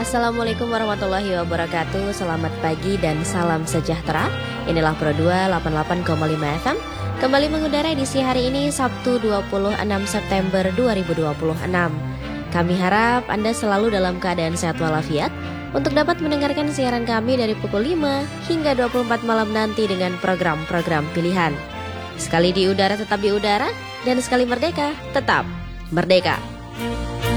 Assalamualaikum warahmatullahi wabarakatuh. Selamat pagi dan salam sejahtera. Inilah Pro 2 88,5 FM. Kembali mengudara edisi hari ini Sabtu 26 September 2026. Kami harap Anda selalu dalam keadaan sehat walafiat untuk dapat mendengarkan siaran kami dari pukul 5 hingga 24 malam nanti dengan program-program pilihan. Sekali di udara tetap di udara, dan sekali merdeka tetap merdeka.